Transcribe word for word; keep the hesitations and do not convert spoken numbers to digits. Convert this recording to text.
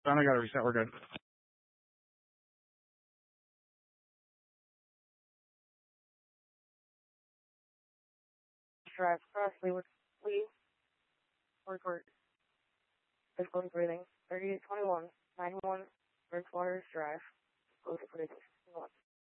Done, I got to reset. We're good. Drive across Leeward, Lee, Workport, physical breathing, thirty-eight twenty-one, ninety-one, Bridgewater Drive, close to